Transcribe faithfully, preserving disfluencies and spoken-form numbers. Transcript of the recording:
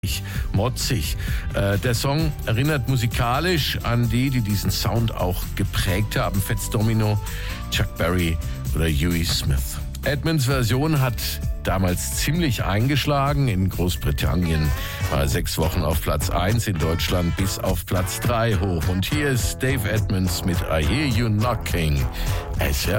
motzig. Äh, der Song erinnert musikalisch an die, die diesen Sound auch geprägt haben. Fats Domino, Chuck Berry oder Huey Smith. Edmonds Version hat damals ziemlich eingeschlagen. In Großbritannien war er sechs Wochen auf Platz eins, in Deutschland bis auf Platz drei hoch. Und hier ist Dave Edmonds mit I Hear You Knocking. S R